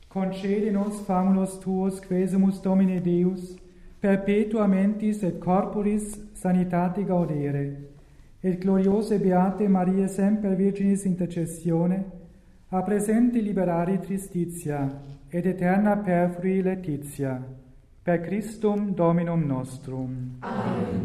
concede nos famulus tuos quesumus Domine Deus, perpetua mentis et corporis sanitate gaudere, et gloriose beate Maria semper Virginis intercessione, a presenti liberare tristitia, et eterna perfrui laetitia, per Christum Dominum nostrum. Amen.